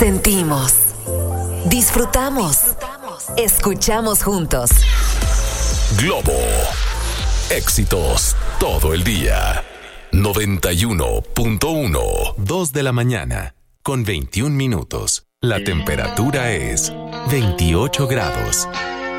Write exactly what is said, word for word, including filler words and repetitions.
Sentimos, disfrutamos, escuchamos juntos. Globo, éxitos todo el día. noventa y uno punto uno. Dos de la mañana, con veintiún minutos. La temperatura es veintiocho grados.